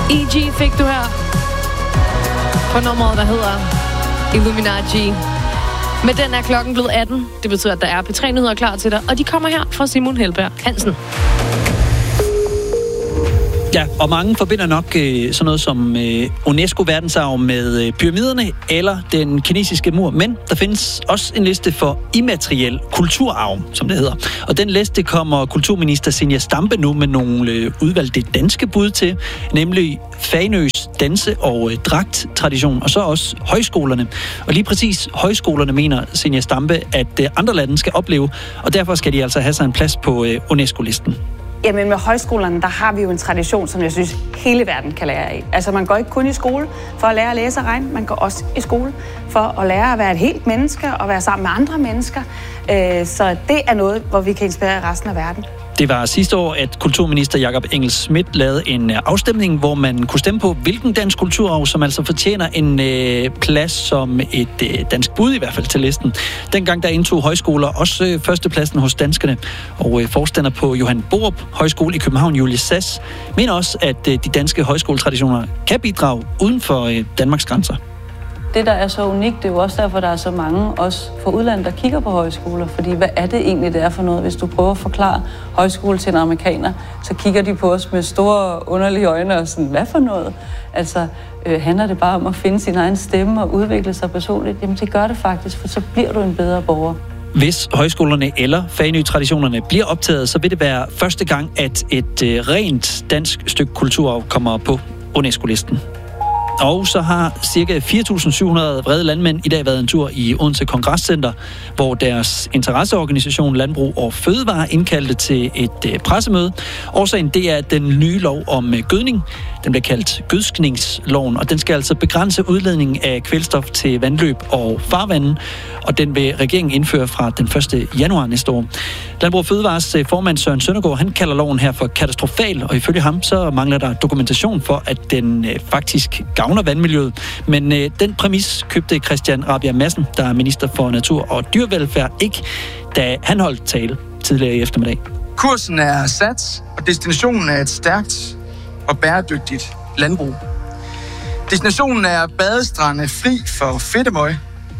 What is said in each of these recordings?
E.G. fik du her på nummeret, der hedder Illuminati. Med den er klokken blevet 18. Det betyder, at der er P3-nyheder klar til dig, og de kommer her fra Simon Helberg Hansen. Ja, og mange forbinder nok sådan noget som UNESCO-verdensarv med pyramiderne eller den kinesiske mur. Men der findes også en liste for immateriel kulturarv, som det hedder. Og den liste kommer kulturminister Zenia Stampe nu med nogle udvalgte danske bud til, nemlig Fanøs danse- og dragttradition, og så også højskolerne. Og lige præcis højskolerne mener Zenia Stampe, at andre lande skal opleve, og derfor skal de altså have sig en plads på UNESCO-listen. Jamen med højskolerne, der har vi jo en tradition, som jeg synes, hele verden kan lære af. Altså man går ikke kun i skole for at lære at læse og regne, man går også i skole for at lære at være et helt menneske og være sammen med andre mennesker. Så det er noget, hvor vi kan inspirere resten af verden. Det var sidste år, at kulturminister Jakob Engel-Schmidt lavede en afstemning, hvor man kunne stemme på, hvilken dansk kulturarv, som altså fortjener en plads som et dansk bud i hvert fald til listen. Dengang der indtog højskoler også førstepladsen hos danskerne, og forstander på Johan Borup Højskole i København, Julie Sass, mener også, at de danske højskoletraditioner kan bidrage uden for Danmarks grænser. Det, der er så unikt, det er jo også derfor, der er så mange, også fra udlandet, der kigger på højskoler. Fordi hvad er det egentlig, det er for noget? Hvis du prøver at forklare højskole til en amerikaner, så kigger de på os med store, underlige øjne og sådan, hvad for noget? Altså, handler det bare om at finde sin egen stemme og udvikle sig personligt? Jamen, det gør det faktisk, for så bliver du en bedre borger. Hvis højskolerne eller Fanø-traditionerne bliver optaget, så vil det være første gang, at et rent dansk stykke kulturarv kommer på UNESCO-listen. Og så har ca. 4.700 vrede landmænd i dag været en tur i Odense Kongresscenter, hvor deres interesseorganisation Landbrug og Fødevare indkaldte til et pressemøde. Årsagen det er den nye lov om gødning. Den bliver kaldt gødskningsloven, og den skal altså begrænse udledningen af kvælstof til vandløb og farvande, og den vil regeringen indføre fra den 1. januar næste år. Landbrug og Fødevares formand Søren Søndergaard, han kalder loven her for katastrofal, og ifølge ham så mangler der dokumentation for, at den faktisk gavner vandmiljøet. Men den præmis købte Christian Rabjerg Madsen, der er minister for natur og dyrevelfærd, ikke, da han holdt tale tidligere i eftermiddag. Kursen er sat, og destinationen er et stærkt og bæredygtigt landbrug. Destinationen er badestrande fri for fedtemøg.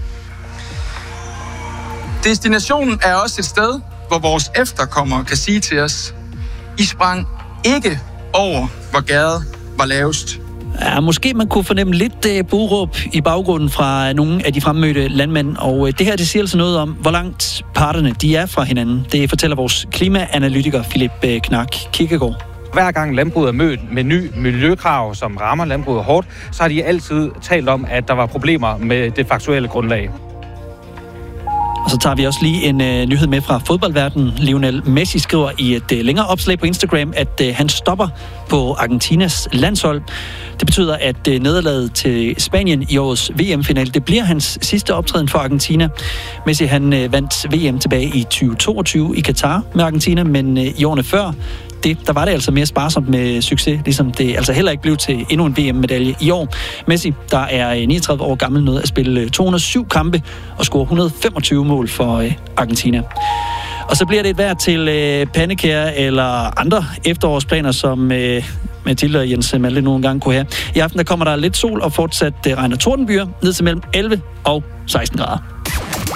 Destinationen er også et sted, hvor vores efterkommere kan sige til os, I sprang ikke over, hvor gaden var lavest. Ja, måske man kunne fornemme lidt buråb i baggrunden fra nogle af de fremmødte landmænd, og det her det siger altså noget om, hvor langt parterne de er fra hinanden. Det fortæller vores klimaanalytiker Philip Knak Kirkegaard. Hver gang landbruget er mødt med ny miljøkrav, som rammer landbruget hårdt, så har de altid talt om, at der var problemer med det faktuelle grundlag. Og så tager vi også lige en nyhed med fra fodboldverdenen. Lionel Messi skriver i et længere opslag på Instagram, at han stopper på Argentinas landshold. Det betyder, at nederlaget til Spanien i årets VM-finale, det bliver hans sidste optræden for Argentina. Messi han vandt VM tilbage i 2022 i Katar med Argentina, men i årene før, der var det altså mere sparsomt med succes, ligesom det altså heller ikke blev til endnu en VM-medalje i år. Messi, der er 39 år gammel, nåede at spille 207 kampe og score 125 mål for Argentina. Og så bliver det et vejr til pandekager eller andre efterårsplaner, som Mathilde og Jens Malte nogle gange kunne have. I aften der kommer der lidt sol og fortsat regn og tordenbyer ned til mellem 11 og 16 grader.